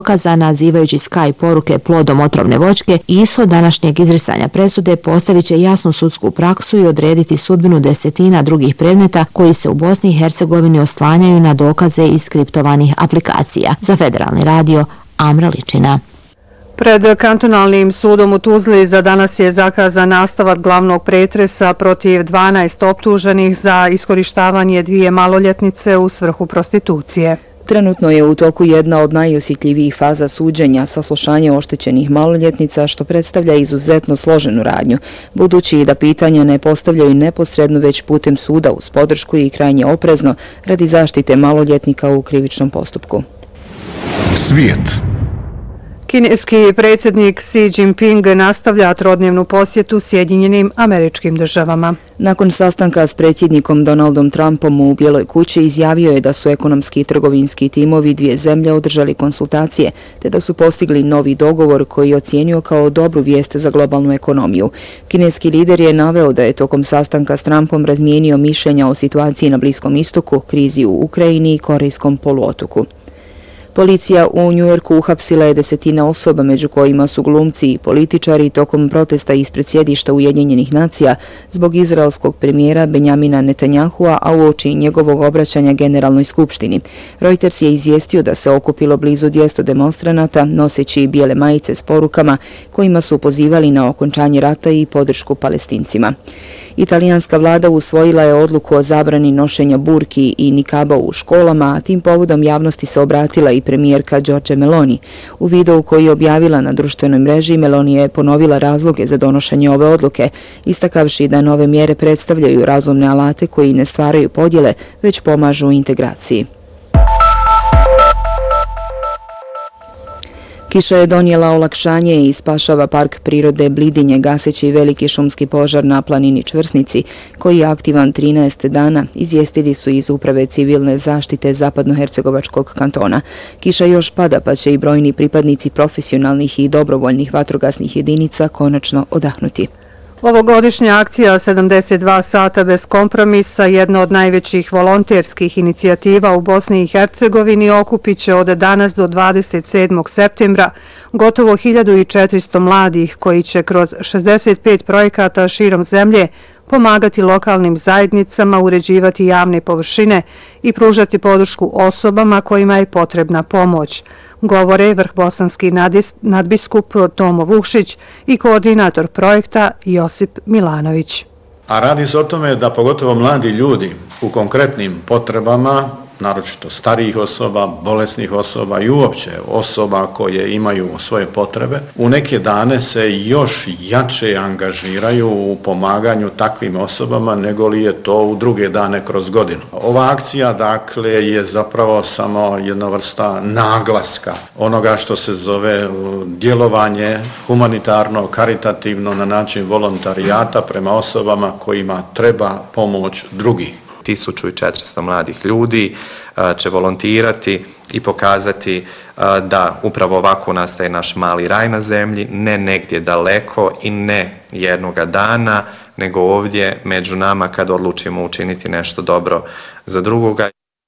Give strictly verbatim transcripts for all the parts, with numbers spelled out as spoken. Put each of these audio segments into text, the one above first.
dokaza, nazivajući Sky poruke plodom otrovne voćke, i ishod današnjeg izricanja presude postavit će jasnu sudsku praksu i odrediti sudbinu desetina drugih predmeta koji se u Bosni i Hercegovini oslanjaju na dokaze iz kriptovanih aplikacija. Za Federalni radio, Amra Ličina. Pred kantonalnim sudom u Tuzli za danas je zakazan nastavak glavnog pretresa protiv dvanaest optuženih za iskorištavanje dvije maloljetnice u svrhu prostitucije. Trenutno je u toku jedna od najosjetljivijih faza suđenja, saslušanje oštećenih maloljetnica, što predstavlja izuzetno složenu radnju, budući da pitanja ne postavljaju neposredno već putem suda uz podršku i krajnje oprezno radi zaštite maloljetnika u krivičnom postupku. Svijet. Kineski predsjednik Xi Jinping nastavlja trodnevnu posjetu Sjedinjenim Američkim Državama. Nakon sastanka s predsjednikom Donaldom Trumpom u Bijeloj kući izjavio je da su ekonomski i trgovinski timovi dvije zemlje održali konsultacije, te da su postigli novi dogovor koji je ocijenio kao dobru vijest za globalnu ekonomiju. Kineski lider je naveo da je tokom sastanka s Trumpom razmijenio mišljenja o situaciji na Bliskom istoku, krizi u Ukrajini i Korejskom poluotoku. Policija u Njujorku uhapsila je desetine osoba, među kojima su glumci i političari, tokom protesta ispred sjedišta Ujedinjenih nacija zbog izraelskog premijera Benjamina Netanjahua, a uoči njegovog obraćanja Generalnoj skupštini. Reuters je izvijestio da se okupilo blizu dvjesto demonstranata noseći bijele majice s porukama kojima su pozivali na okončanje rata i podršku Palestincima. Italijanska vlada usvojila je odluku o zabrani nošenja burki i nikaba u školama, a tim povodom javnosti se obratila i premijerka Giorgia Meloni. U videu koji je objavila na društvenoj mreži, Meloni je ponovila razloge za donošenje ove odluke, istakavši da nove mjere predstavljaju razumne alate koji ne stvaraju podjele, već pomažu integraciji. Kiša je donijela olakšanje i spašava park prirode Blidinje gaseći veliki šumski požar na planini Čvrsnici, koji je aktivan trinaest dana, izvijestili su iz Uprave civilne zaštite Zapadnohercegovačkog kantona. Kiša još pada, pa će i brojni pripadnici profesionalnih i dobrovoljnih vatrogasnih jedinica konačno odahnuti. Ovogodišnja akcija sedamdeset dva sata bez kompromisa, jedna od najvećih volonterskih inicijativa u Bosni i Hercegovini, okupit će od danas do dvadeset sedmog septembra gotovo hiljadu četiristo mladih koji će kroz šezdeset pet projekata širom zemlje pomagati lokalnim zajednicama, uređivati javne površine i pružati podršku osobama kojima je potrebna pomoć, govore vrhbosanski nadbiskup Tomo Vukšić i koordinator projekta Josip Milanović. A radi se o tome da pogotovo mladi ljudi u konkretnim potrebama, naročito starijih osoba, bolesnih osoba i uopće osoba koje imaju svoje potrebe, u neke dane se još jače angažiraju u pomaganju takvim osobama nego li je to u druge dane kroz godinu. Ova akcija, dakle, je zapravo samo jedna vrsta naglaska onoga što se zove djelovanje humanitarno, karitativno na način volontarijata prema osobama kojima treba pomoć drugih. tisuću četiristo mladih ljudi će volontirati i pokazati da upravo ovako nastaje naš mali raj na zemlji, ne negdje daleko i ne jednoga dana, nego ovdje među nama kad odlučimo učiniti nešto dobro za drugoga.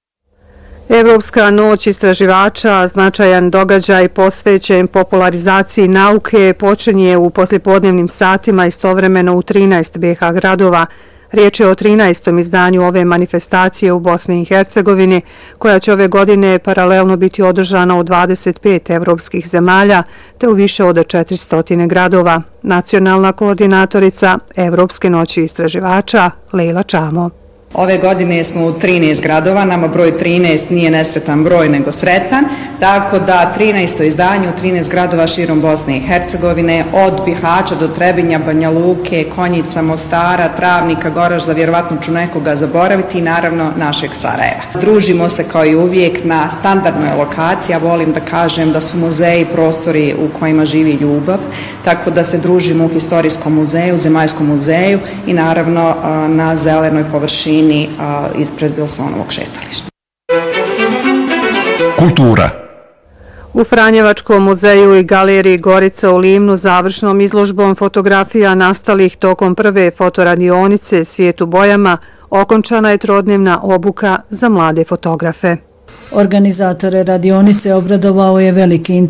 Evropska noć istraživača, značajan događaj posvećen popularizaciji nauke, počinje u poslijepodnevnim satima istovremeno u trinaest be ha gradova. Riječ je o trinaestom izdanju ove manifestacije u Bosni i Hercegovini, koja će ove godine paralelno biti održana u dvadeset pet evropskih zemalja, te u više od četiristo gradova. Nacionalna koordinatorica Evropske noći istraživača Lejla Čamo. Ove godine smo u trinaest gradova, nama broj trinaest nije nesretan broj nego sretan, tako da trinaesto izdanje u trinaest gradova širom Bosne i Hercegovine, od Bihaća do Trebinja, Banja Luke, Konjica, Mostara, Travnika, Goražda, vjerovatno ću nekoga zaboraviti i naravno našeg Sarajeva. Družimo se kao i uvijek na standardnoj lokaciji, a volim da kažem da su muzeji prostori u kojima živi ljubav, tako da se družimo u Historijskom muzeju, Zemaljskom muzeju i naravno na zelenoj površini ispred Bilsonovog šetališta. Kultura. U Franjevačkom muzeju i galeriji Gorica u Livnu završnom izložbom fotografija nastalih tokom prve fotoradionice Svijet u bojama okončana je trodnevna obuka za mlade fotografe. Organizatore radionice obradovao je veliki interes